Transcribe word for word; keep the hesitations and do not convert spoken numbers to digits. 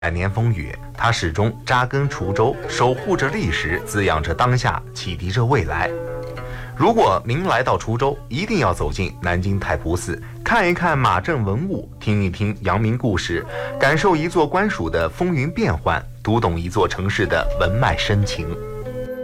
百年风雨，他始终扎根滁州，守护着历史，滋养着当下，启迪着未来。如果您来到滁州，一定要走进南京太仆寺，看一看马镇文物，听一听阳明故事，感受一座官署的风云变幻，读懂一座城市的文脉深情。